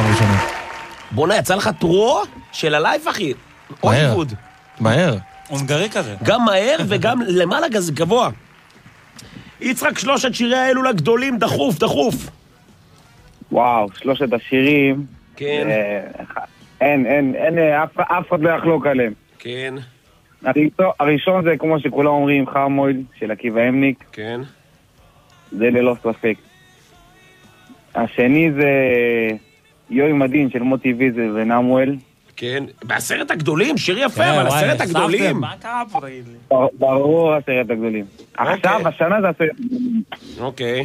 הראשונה. בונה, יצא לך טרו של הלייף, אחי. הוליווד. מהר. הונגרי כזה. גם מהר וגם למעלה כזה גבוה. יצחק, 3 שירי האלו לגדולים, דחוף, דחוף. וואו, 3 השירים. כן. אין, אף אחד לא יחלוק עליהם. כן. הראשון זה כמו שכולם אומרים, חרמויד של עקיבא אמניק. כן. זה ללא ספק. השני זה יוי מדין של מוטי ויזל ונמואל. כן. בעשרת הגדולים, שיר יפה, אבל עשרת הגדולים. מה קרה פה, תגיד לי? ברור עשרת הגדולים. עכשיו, השנה זה עשרת הגדולים. אוקיי.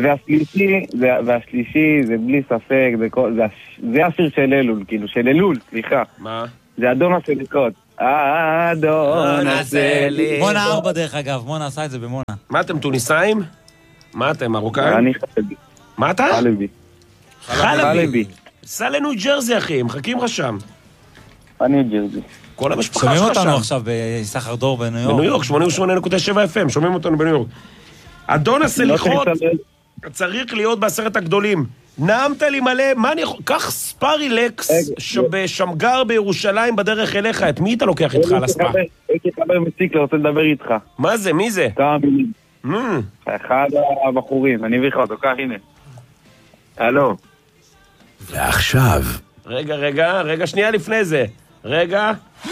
והשלישי זה בלי ספק, זה השיר של אלול, כאילו, של אלול, סליחה. מה? זה אדון הסליקות. אדון הסליקות. מונה 4 דרך אגב, מונה עשה את זה במונה. מה אתם, טוניסאים? מה אתם, מרוקאים? אני חלבי. מה אתה? חלבי. חלבי. סע לניו ג'רזי, אחי, מחכים לך שם. אני ג'רזי. כל המשפחה שומעים שלך שם. אותנו עכשיו בסחר דור בניו יורק. בניו יורק, 88.7 FM, שומעים אותנו בניו יורק. אדון הסליחות צריך להיות בעשרת הגדולים. נעמת לי מלא, מה אני יכול... קח ספרילקס בשמגר בירושלים בדרך אליך, את מי אתה לוקח איתך על הספה? הייתי חבר מציק, רוצה לדבר איתך. מה זה, מי זה? כמה מילים. אחד הבחורים, אני אביא לך אותו, כך הנה. הלו. ועכשיו. רגע, שנייה לפני זה. רגע. מי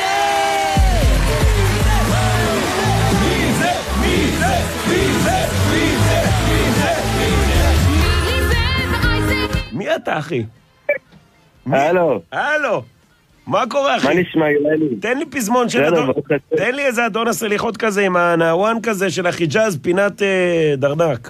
אתה, אחי? הלו. מה קורה, אחי? מה נשמע, יואלי? תן לי פזמון של אדון... תן לי איזה אדון הסליחות כזה עם הנעוון כזה של החיג'אז, פינת דרדק.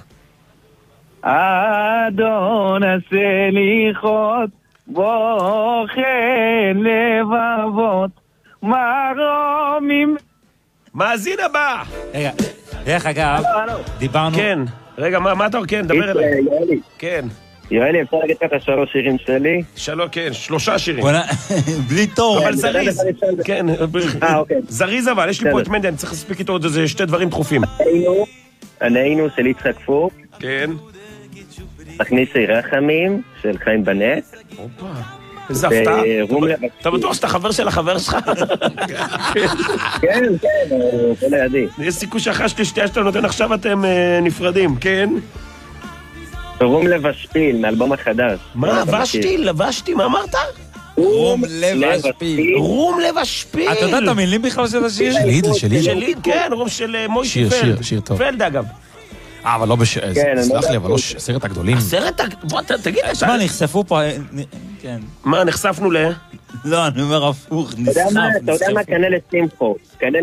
אדון הסליחות, בוחן לבבות, מרומים... מאזין הבא! רגע, דרך אגב, דיברנו... כן, רגע, מה אתה... כן, דבר אליי. יואלי. כן. יואלי, אפשר להגיד לך את 3 שירים שלי? 3 שירים. בלי תור. אבל זריז. כן, אוקיי. זריז אבל, יש לי פה את מנדי, אני צריך להספיק איתו עוד איזה 2 דברים דחופים. עננו של יצחק פוק. כן. תכניסי רחמים של חיים בנט. אופה. איזה הפתעה. אתה בטוח שאתה חבר של החבר שלך? כן, זה לידי. יש סיכוי שאחרי שתשתיה שאתה נותן עכשיו אתם נפרדים, כן? רום לב השפיל, מאלבום החדש. מה? לבשתי, מה אמרת? רום לב השפיל. רום לב השפיל. אתה יודע את המילים בכלל של השיר? שלי, כן, רום של מוישי פלד. שיר טוב. פלד אגב. אבל לא סלח לי, אבל לא עשרת הגדולים. בוא, תגיד לי. מה, נחשפו פה... כן. מה, נחשפנו ל... לא, אני אומר הפוך, אתה יודע מה? קנה לשמחו.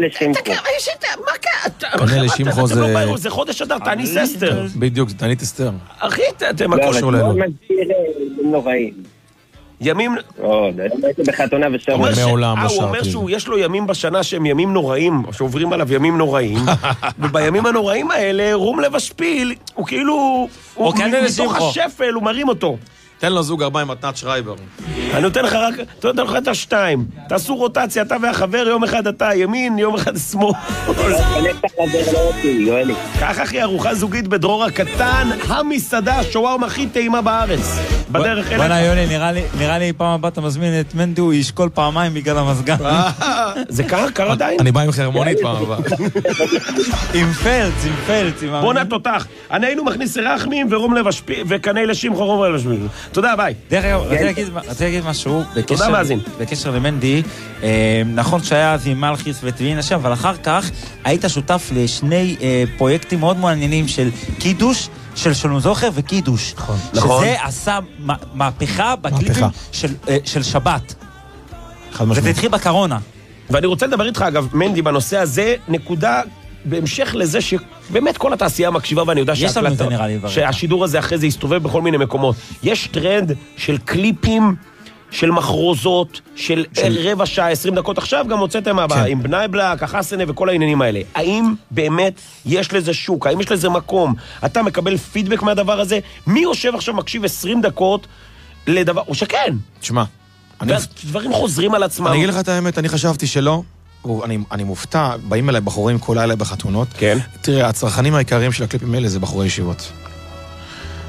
קנה לשמחו זה חודש אדר, תעניס אסתר. בדיוק, זה תענית אסתר. אחי, אתם... לא, קשור לאלו. נוראים. ימים... הייתי בחתונה ושבוע. מעולם לא הוא אומר שיש לו ימים בשנה שהם ימים נוראים, שעוברים עליו ימים נוראים, ובימים הנוראים האלה, רום לב השפיל, הוא כאילו... מתוך השפל, הוא מרים אותו. תן לו זוג 4 עם מתנת שרייבר. אני נותן לך רק את 2. תעשו רוטציה, אתה והחבר, יום אחד אתה ימין, יום אחד שמאל. כך אחי, ארוחה זוגית בדרור הקטן, המסעדה, השווארמה הכי טעימה בארץ. בדרך אליך. בוא'נה יוני, נראה לי פעם הבאה אתה מזמין את מנדי, הוא ישקול פעמיים בגלל המזגן. זה קרה עדיין? אני בא עם חרמונית פעם הבאה. עם פלץ. בונה תותח. אני היינו מכניס רחמים ורום לב השפיל, וקנה לשמחו רום לב השפיל. תודה, ביי. דרך אגב, רציתי להגיד משהו בקשר למנדי. נכון שהיה אז עם מלכיס וטבינה שם, אבל אחר כך היית שותף לשני פרויקטים מאוד מעניינים של קידוש, של שלום זוכר וקידוש. נכון. שזה עשה מהפכה בקליפים של שבת. וזה התחיל בקורונה. ואני רוצה לדבר איתך, אגב, מנדי, בנושא הזה, נקודה... בהמשך לזה שבאמת כל התעשייה מקשיבה, ואני יודע שהשידור הזה אחרי זה יסתובב בכל מיני מקומות. יש טרנד של קליפים, של מחרוזות, של רבע שעה, 20 דקות. עכשיו גם הוצאתם הבא, עם בני בלק, החסנה וכל העניינים האלה. האם באמת יש לזה שוק? האם יש לזה מקום? אתה מקבל פידבק מהדבר הזה? מי יושב עכשיו מקשיב 20 דקות לדבר? או שכן. תשמע. דברים חוזרים על עצמם. אני אגיד לך את האמת, אני חשבתי שלא. אני מופתע, באים אליי בחורים כל לילה בחתונות. כן. תראה, הצרכנים העיקריים של הקליפים האלה זה בחורי ישיבות.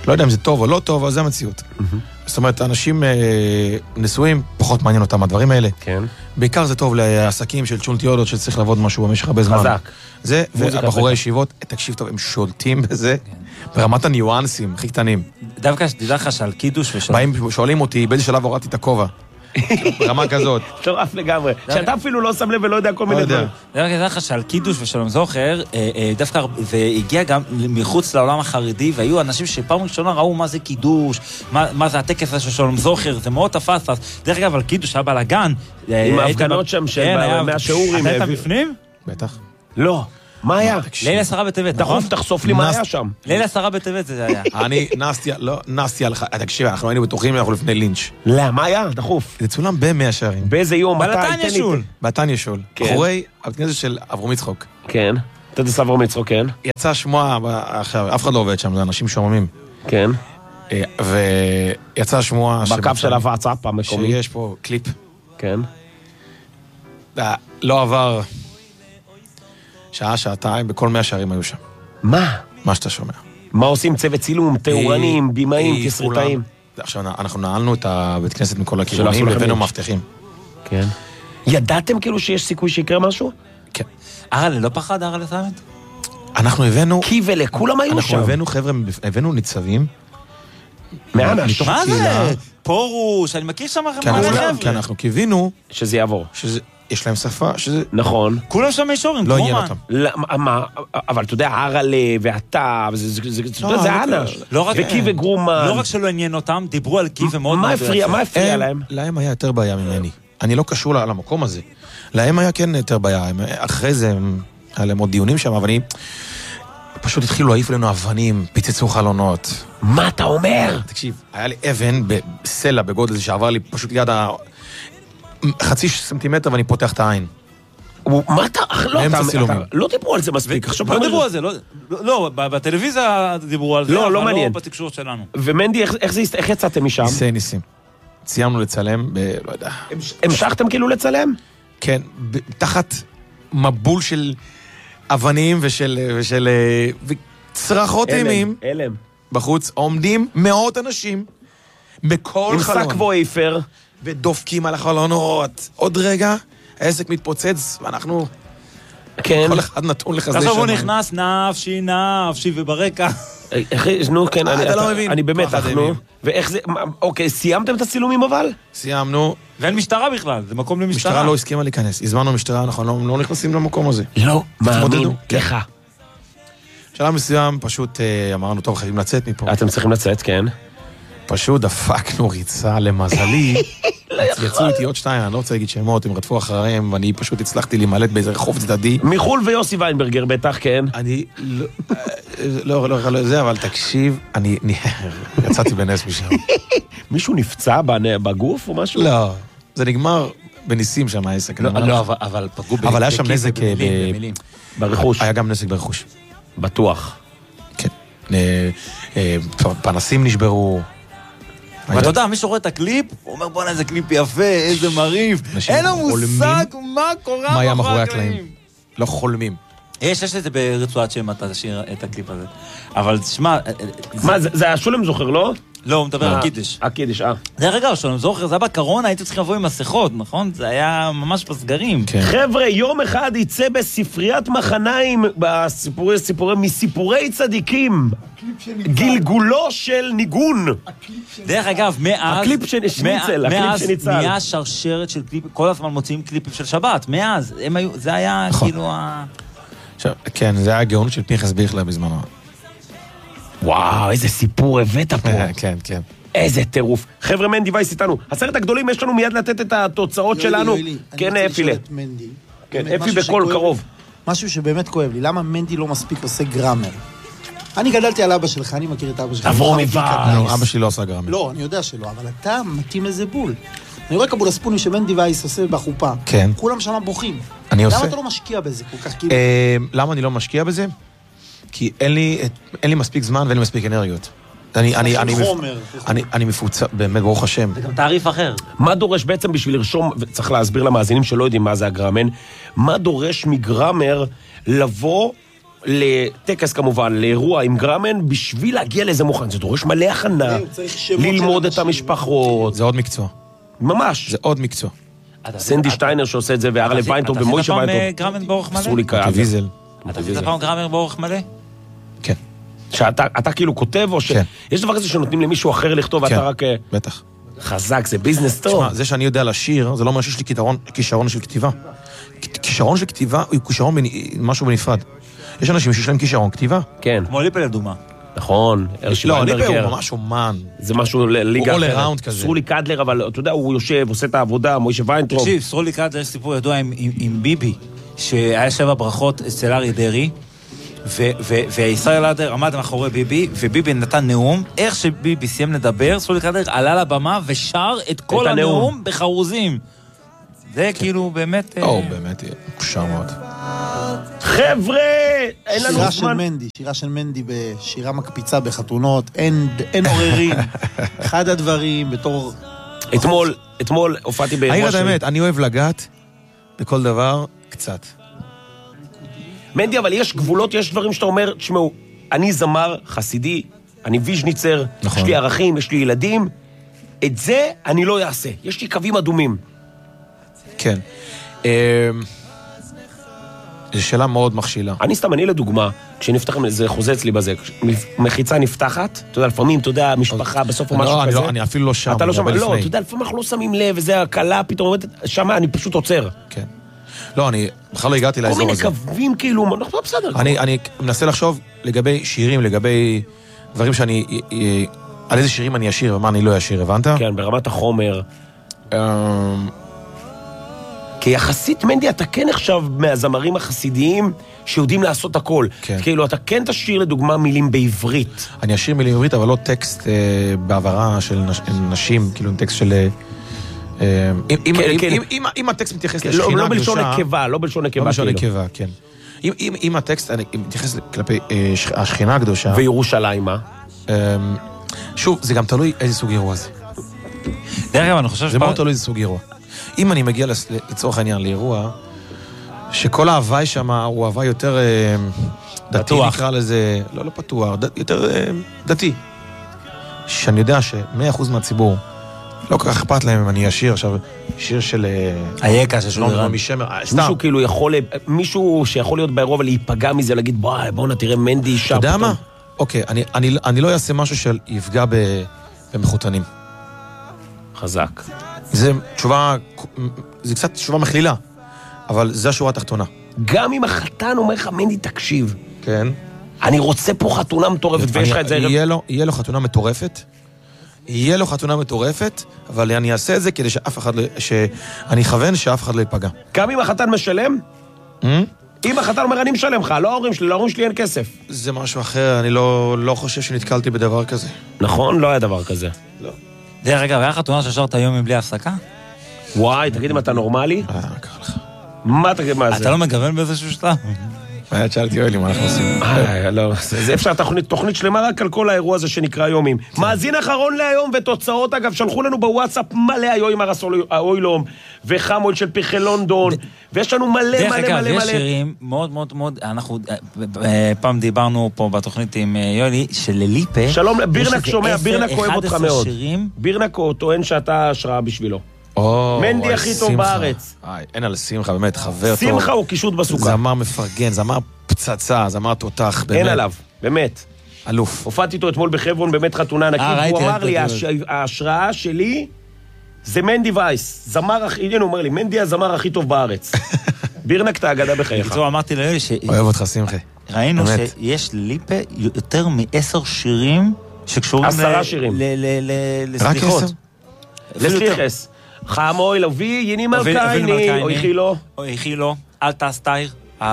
לא יודע אם זה טוב או לא טוב, אבל זה המציאות. זאת אומרת, אנשים נשואים, פחות מעניין אותם הדברים האלה. כן. בעיקר זה טוב לעסקים של צ'ונטיודות שצריך לעבוד משהו במשך הרבה זמן. חזק. זה, והבחורי הישיבות, תקשיב טוב, הם שולטים בזה ברמת הניואנסים הכי קטנים. דווקא שתדע לך שעל קידוש ושל... באים, שואלים אותי, באיזה שלב הורדתי את הכובע. ברמה כזאת. טורף לגמרי. שאתה אפילו לא שם לב ולא יודע כל מיני דברים. דווקא תדע לך שעל קידוש ושלום זוכר, דווקא זה הגיע גם מחוץ לעולם החרדי, והיו אנשים שפעם ראשונה ראו מה זה קידוש, מה זה הטקס של שלום זוכר, זה מאוד תפס. דרך אגב, על קידוש היה בלגן. עם ההפגנות שם מהשיעורים. אתה היית בפנים? בטח. לא. מה היה? ליל 10 בטבת, נכון? תחשוף לי מה היה שם. ליל 10 בטבת זה היה. אני נסתי עליך, תקשיב, אנחנו היינו בטוחים, אנחנו לפני לינץ'. לא, מה היה? דחוף. זה צולם ב100 שערים. באיזה יום? בלתניה שול. בלתניה שול. אחורי הבית של אברהם יצחוק. כן. תדס אברהם יצחוק, כן. יצא שמוע, עכשיו, אף אחד לא עובד שם, זה אנשים שוממים. כן. ויצא שמוע... בקו של הוואטסאפ המקומי. שיש פה קליפ. כן. לא עבר... שעה, שעתיים, בכל 100 שערים היו שם. מה? מה שאתה שומע. מה עושים? צוות צילום, תאורנים, בימאים, תסריטאים? עכשיו, אנחנו נעלנו את הבית כנסת מכל הכיוונים, והבאנו מבטחים. כן. ידעתם כאילו שיש סיכוי שיקרה משהו? כן. ארלה, לא פחד ארלה סמת? אנחנו הבאנו... כי ולכולם היו שם. אנחנו הבאנו חבר'ה, הבאנו ניצבים. מאנש. מה זה? פורוש, אני מכיר שם מלא חבר'ה. כי אנחנו קיווינו... שזה יעבור. יש להם שפה, שזה... נכון. כולם שם מישורים, לא עניין אותם. מה? אבל אתה יודע, ארלה ואתה, זה אנש. וקי וגרומן. לא רק שלא עניין אותם, דיברו על קי ומאוד... מה הפריע להם? להם היה יותר בעיה ממני. אני לא קשור למקום הזה. להם היה כן יותר בעיה. אחרי זה היה להם עוד דיונים שם, אבל פשוט התחילו להעיף לנו אבנים, פיצצו חלונות. מה אתה אומר? תקשיב, היה לי אבן בסלע בגודל שעבר לי פשוט ליד חצי סנטימטר ואני פותח את העין. מה אתה... לא דיברו על זה מספיק. לא דיברו על זה, לא, בטלוויזיה דיברו על זה, לא מעניין. לא בתקשורת שלנו. ומנדי, איך יצאתם משם? ניסים. ציימנו לצלם לא יודע. המשכתם כאילו לצלם? כן, תחת מבול של אבנים ושל צרחות אימים. אלם. בחוץ עומדים מאות אנשים בכל חלון. עם סק וויפר. ודופקים על החלונות. עוד רגע, העסק מתפוצץ, ואנחנו... כן. כל אחד נתון לחסדי שמיים. עכשיו הוא נכנס נפשי, וברקע... נו, כן, אתה לא מבין. אני באמת, ואיך זה... אוקיי, סיימתם את הצילומים אבל? סיימנו. ואין משטרה בכלל, זה מקום למשטרה. משטרה לא הסכימה להיכנס. הזמנו משטרה, אנחנו לא נכנסים למקום הזה. לא, מאמין לך. בשלב מסוים פשוט אמרנו, טוב, חייבים לצאת מפה. אתם צריכים לצאת, כן. פשוט דפקנו ריצה למזלי. יצאו איתי עוד 2, אני לא רוצה להגיד שמות, הם רדפו אחריהם, ואני פשוט הצלחתי להימלט באיזה רחוב צדדי. מחול ויוסי ויינברגר בטח, כן. אני לא זה, אבל תקשיב, אני יצאתי בנס משם. מישהו נפצע בגוף או משהו? לא, זה נגמר בניסים שם העסק. לא, אבל פגעו אבל היה שם נזק ברכוש. היה גם נזק ברכוש. בטוח. כן. פנסים נשברו. ואתה יודע, מי שרואה את הקליפ, הוא אומר, בוא'נה, איזה קליפ יפה, איזה מריף. אין לו מושג מה קורה מה היה מאחורי הקלעים. לא חולמים. יש לזה ברצועת שם, אתה תשאיר את הקליפ הזה. אבל תשמע... מה, זה היה שולם זוכר, לא? לא, הוא מדבר על קידיש. הקידיש, זה רגע, שולם זוכר, זה היה בקורונה, הייתם צריכים לבוא עם מסכות, נכון? זה היה ממש בסגרים. חבר'ה, יום אחד יצא בספריית מחניים, מסיפורי צדיקים. גלגולו של ניגון. דרך אגב, מאז... הקליפ שניצל. נהיה שרשרת של קליפ, כל הזמן מוציאים קליפים של שבת, מאז. זה היה כאילו כן, זה היה הגאונות של פנחס ביכלר בזמנו. וואו, איזה סיפור הבאת פה. כן, כן. איזה טירוף. חבר'ה, מנדי וייס איתנו. 10 הגדולים, יש לנו מיד לתת את התוצאות שלנו. כן, אפי לה. כן, אפי בכל קרוב. משהו שבאמת כואב לי. למה מנדי לא מספיק עושה גרמר? אני גדלתי על אבא שלך, אני מכיר את אבא שלך. אברום איבאס. אבא שלי לא עושה גרמר. לא, אני יודע שלא, אבל אתה מתאים איזה בול. אני רואה כבול הספונים שמנדי וייס עושה בחופה. כן. כולם שם בוכים. אני עושה. למה אתה לא משקיע בזה כל כך כאילו? למה אני לא משקיע בזה? כי אין לי מספיק זמן ואין לי מספיק אנרגיות. אני מפוצה, באמת, ברוך השם. זה גם תעריף אחר. מה דורש בעצם בשביל לרשום, וצריך להסביר למאזינים שלא יודעים מה זה הגרמן, מה דורש מגרמר לבוא לטקס כמובן, לאירוע עם גרמן, בשביל להגיע לזה מוכן. זה דורש מלא הכנה, ללמוד את המשפחות. זה עוד מקצוע. ממש. זה עוד מקצוע. סנדי שטיינר שעושה את זה, והרלב ויינטוב ומוישה ויינטוב. אתה עשית פעם גרמן באורך מלא? סרוליקה. ויזל. אתה עשית פעם גרמן באורך מלא? כן. שאתה כאילו כותב, או ש... יש דבר כזה שנותנים למישהו אחר לכתוב, ואתה רק... בטח. חזק, זה ביזנס טוב. תשמע, זה שאני יודע לשיר, זה לא אומר שיש לי כישרון של כתיבה. כישרון של כתיבה הוא כישרון משהו בנפרד. יש אנשים שיש להם כישרון כתיבה. כן. כמו ליפל לדוגמה. נכון. לא, ליפל הוא ממש אומן. זה משהו ליגה אחרת. הוא all around כזה. סרולי קדלר, אבל אתה יודע, הוא יושב, עושה את העבודה, מוישה ויינטרוב. תקשיב, סרולי קדלר יש סיפור ידוע עם ביבי, שהיה 7 ברכות אצל אריה דרעי, וישראל אדר עמד מאחורי ביבי, וביבי נתן נאום. איך שביבי סיים לדבר, סרולי קדלר עלה לבמה ושר את כל הנאום בחרוזים. זה כאילו באמת... באמת, קושר מאוד. חבר'ה, אין לנו זמן. שירה של מנדי בשירה מקפיצה בחתונות, אין עוררין. אחד הדברים בתור... אתמול הופעתי באירוע העיר את האמת, אני אוהב לגעת בכל דבר קצת. מנדי, אבל יש גבולות, יש דברים שאתה אומר, תשמעו, אני זמר חסידי, אני ויז'ניצר, יש לי ערכים, יש לי ילדים, את זה אני לא אעשה. יש לי קווים אדומים. כן. זו שאלה מאוד מכשילה. אני לדוגמה, כשנפתח, זה חוזה אצלי בזה, מחיצה נפתחת, אתה יודע, לפעמים, אתה יודע, משפחה בסוף או משהו כזה. אני אפילו לא שם. אתה לא שם, לא, אתה יודע, לפעמים אנחנו לא שמים לב, וזה הקלה, פתאום, שם אני פשוט עוצר. כן. לא, אני בכלל לא הגעתי לאזור הזה. כל מיני קווים כאילו, אנחנו לא בסדר. אני מנסה לחשוב לגבי שירים, לגבי דברים שאני, על איזה שירים אני אשיר ומה אני לא אשיר, הבנת? כן, ברמת החומר. כי יחסית, מנדי, אתה כן עכשיו מהזמרים החסידיים שיודעים לעשות הכל. כאילו, אתה כן תשאיר לדוגמה מילים בעברית. אני אשיר מילים בעברית, אבל לא טקסט בעברה של נשים, כאילו עם טקסט של... אם הטקסט מתייחס לשכינה קדושה... לא בלשון נקבה, לא בלשון נקבה. לא בלשון נקבה, כן. אם הטקסט מתייחס כלפי השכינה הקדושה... וירושלים, מה? שוב, זה גם תלוי איזה סוג אירוע זה. דרך אגב, אני חושב זה מאוד תלוי איזה סוג אירוע. אם אני מגיע לצורך העניין לאירוע, שכל ההוואי שם הוא הוואי יותר דתי, נקרא לזה, לא פתוח, יותר דתי. שאני יודע ש100% מהציבור לא כל כך אכפת להם אם אני אשיר עכשיו שיר של... היקה של שומרן. מישהו כאילו יכול, מישהו שיכול להיות באירוע ולהיפגע מזה, להגיד בואו נתראה מנדי שר. אתה יודע מה? אוקיי, אני לא אעשה משהו שיפגע במחותנים. חזק. זה קצת תשובה מכלילה, אבל זה השורה התחתונה. גם אם החתן אומר לך, מנדי, תקשיב. כן. אני רוצה פה חתונה מטורפת, ויש לך את זה... יהיה לו חתונה מטורפת, אבל אני אעשה את זה כדי שאני אכוון שאף אחד לא ייפגע. גם אם החתן משלם? אם החתן אומר, אני משלם לך, לא ההורים שלי אין כסף. זה משהו אחר, אני לא חושב שנתקלתי בדבר כזה. נכון? לא היה דבר כזה. לא. דרך אגב, היה חתונה ששרת היום מבלי הפסקה? וואי, תגיד אם אתה נורמלי? קרה לך. מה תגיד מה זה? אתה לא מגוון באיזשהו שלב? שאלתי אוהלי, מה אנחנו עושים? לא, זה אפשר תוכנית שלמה רק על כל האירוע הזה שנקרא יומים. מאזין אחרון להיום ותוצאות, אגב, שלחו לנו בוואטסאפ מלא היום האוילום, וחמוד של פרחי לונדון, ויש לנו מלא. דרך אגב, יש שירים מאוד מאוד מאוד, אנחנו פעם דיברנו פה בתוכנית עם יולי, שלליפה... שלום, בירנק שומע, בירנק אוהב אותך מאוד. בירנק טוען שאתה השראה בשבילו. מנדי הכי טוב בארץ. אין על שמחה, באמת, חבר טוב. שמחה הוא קישוט בסוכה. זמר מפרגן, זמר פצצה, זמר תותח, באמת. אין עליו, באמת. אלוף. הופעתי איתו אתמול בחברון, באמת חתונה ענקית, הוא אמר לי, ההשראה שלי זה מנדי וייס. זמר הכי, הנה הוא אומר לי, מנדי הזמר הכי טוב בארץ. בירנק את האגדה בחייך. בקיצור, אמרתי ליולי אוהב אותך, שמחה. ראינו שיש ליפה יותר מ10 שירים שקשורים 10 שירים. לסליחות. לסליחס. חמוי לוי, יני מלכייני, או איכילו. או איכילו, אל תסתיר.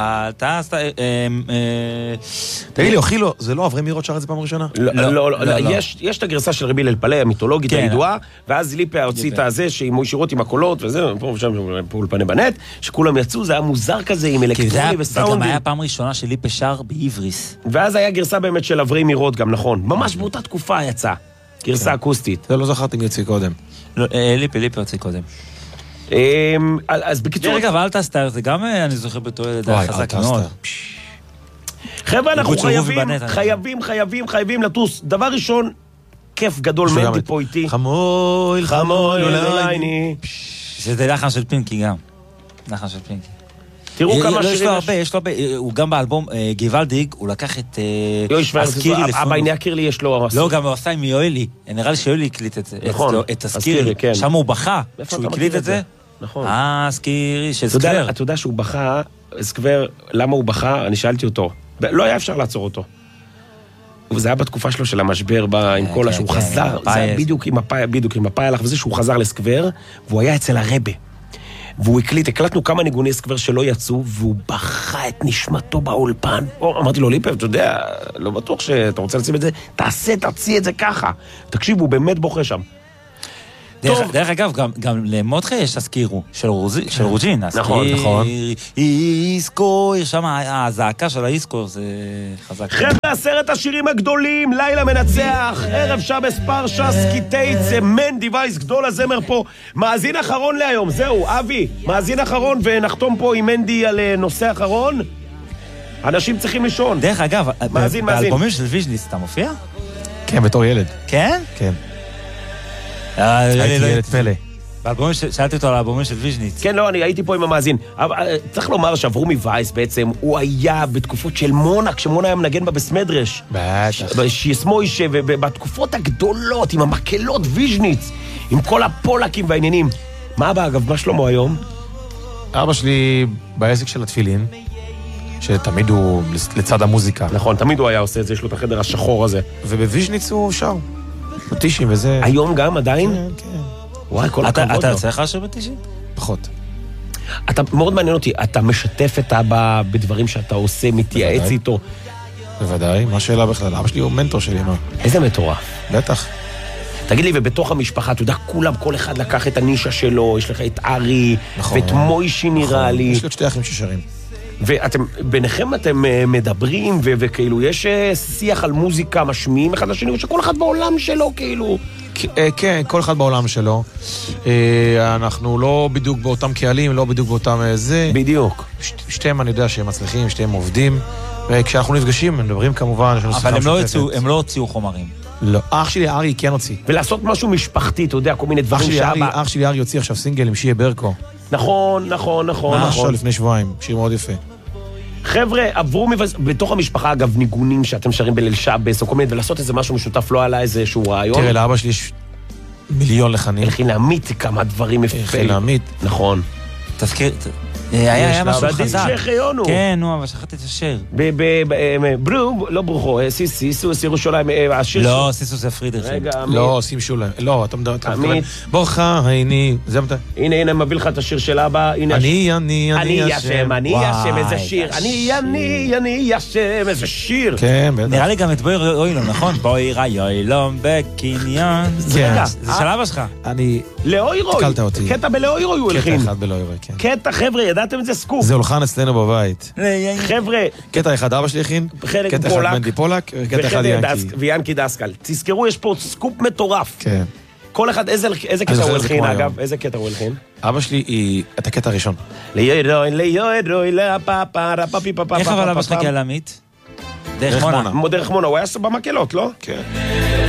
תגיד לי, אוכילו, זה לא אברהם מירות שר את זה פעם ראשונה? לא, יש את הגרסה של רבי אלפלא, המיתולוגית הידועה, ואז ליפה הוציא את הזה, שעימו ישירות עם הקולות, וזה, פה ושם, באולפני בנט, שכולם יצאו, זה היה מוזר כזה, עם אלקטרוני וסאונדים. זה גם היה פעם ראשונה של ליפה שר בעבריס. ואז היה גרסה באמת של אברהם מירות גם, נכון. ממש באותה תקופה יצאה. גרסה אקוסטית. זה לא זכרתי אם יוציא קודם. ליפה יוציא קודם. אז בקיצור... רגע, ואל תסתיר, זה גם אני זוכר בתועלת חזק מאוד. חבר'ה, אנחנו חייבים לטוס. דבר ראשון, כיף גדול מנדי פה איתי. חמול, חמול, אולי. זה לחן של פינקי גם. לחן של פינקי. תראו כמה שירים יש לו הרבה, הוא גם באלבום גיבלדיג, הוא לקח את הסקירי. אבא הנה קירלי יש לו... לא, גם הוא עשה עם יואלי, נראה לי שיואלי הקליט את הסקירי, שם הוא בכה, כשהוא הקליט את זה. נכון. סקירי של סקוור. אתה יודע שהוא בכה, סקוור, למה הוא בכה? אני שאלתי אותו. לא היה אפשר לעצור אותו. וזה היה בתקופה שלו של המשבר עם כל שהוא חזר, זה היה בדיוק עם הפאי הלך וזה שהוא חזר לסקוור, והוא היה אצל הרבה. והוא הקלטנו כמה ניגוני סקוור שלא יצאו, והוא בכה את נשמתו באולפן. אמרתי לו, ליפב, אתה יודע, לא בטוח שאתה רוצה לשים את זה, תוציא את זה ככה. תקשיב, הוא באמת בוכה שם. דרך אגב, גם למודחה יש תזכירו של רוג'ין. נכון. איסקו, שם הזעקה של האיסקו, זה חזק. חבר'ה, 10 השירים הגדולים, לילה מנצח, ערב שבס פרשה, סקיטייט, זה מנדי וייס, גדול הזמר פה. מאזין אחרון להיום, זהו, אבי, מאזין אחרון, ונחתום פה עם מנדי על נושא אחרון. אנשים צריכים לישון. דרך אגב, באלבומים של ויז'ניץ אתה מופיע? כן, בתור ילד. כן? כן. הייתי ילד פלא. שאלתי אותו על האלבומים של ויז'ניץ. כן, לא, אני הייתי פה עם המאזין. צריך לומר שאברומי וייס בעצם, הוא היה בתקופות של מונה, כשמונה היה מנגן בה בסמדרש. בטח. שיסמוישה, ובתקופות הגדולות, עם המקלות ויז'ניץ, עם כל הפולקים והעניינים. מה אבא, אגב, מה שלמה היום? אבא שלי בעסק של התפילין, שתמיד הוא לצד המוזיקה. נכון, תמיד הוא היה עושה את זה, יש לו את החדר השחור הזה. ובוויז'ניץ הוא שר. בטישים וזה... היום גם, עדיין? כן, כן. וואי, כל הכבוד לו. אתה יוצא לך לשיר בטישים? פחות. אתה מאוד מעניין אותי, אתה משתף את אבא בדברים שאתה עושה, מתייעץ איתו. בוודאי, מה השאלה בכלל? אבא שלי הוא מנטור שלי, מה? איזה מטורף. בטח. תגיד לי, ובתוך המשפחה, אתה יודע, כולם, כל אחד לקח את הנישה שלו, יש לך את ארי, ואת מוישי נראה לי. יש לי עוד 2 אחים ששרים. ואתם, ביניכם אתם מדברים, וכאילו יש שיח על מוזיקה, משמיעים אחד לשני, שכל אחד בעולם שלו, כאילו. כן, כל אחד בעולם שלו. אנחנו לא בדיוק באותם קהלים, לא בדיוק באותם זה. בדיוק. שתיהם אני יודע שהם מצליחים, שתיהם עובדים, וכשאנחנו נפגשים, הם מדברים כמובן. אבל הם לא הוציאו חומרים. לא, אח שלי ארי כן הוציא. ולעשות משהו משפחתי, אתה יודע, כל מיני דברים שאבא... אח שלי ארי הוציא עכשיו סינגל עם שיה ברקו. נכון. עכשיו לפני שבועיים, שיר מאוד יפה. חבר'ה, עברו בתוך המשפחה, אגב, ניגונים שאתם שרים בליל שבס, או כל מיני, ולעשות איזה משהו משותף, לא עלה איזשהו רעיון. תראה, לאבא שלי יש מיליון לחנים. הלכין להעמית כמה דברים יפה. הלכין להעמית. נכון. תזכיר, היה משהו חזק. שחיינו. כן, נו, אבל שכחתי את השיר. לא ברוכו, סיסו, ירושלים, השיר... לא, סיסו זה פרידר. רגע, לא, שים שוליים. לא, אתה מדבר... בורחה, הנה, זה מתי? הנה, מביא לך את השיר של אבא. אני אשם, איזה שיר. אני אשם, איזה שיר. כן, בטח. נראה לי גם את בואי אוילום, נכון? בואי אוילום בקניון. כן. זה של אבא שלך. אני... לאוירוי. התקלת אותי. קטע בלאוירוי הוא הלחין. קטע אחד בלאוירוי, כן. קטע, חבר'ה, ידעתם את זה סקופ. זה הולחן אצלנו בבית. חבר'ה. קטע אחד אבא שלי הכין, קטע אחד מנדי פולק, וקטע אחד ינקי. ויאנקי דסקל. תזכרו, יש פה סקופ מטורף. כן. כל אחד, איזה קטע הוא הלחין, אגב? איזה קטע הוא הלחין? אבא שלי היא את הקטע הראשון. ליורוי, לפאפה, רפאפי פאפה. איך אבל אבא שלך הגיע לעמית? דרך מונה. דרך מונה, הוא היה במקהלות, לא? כן.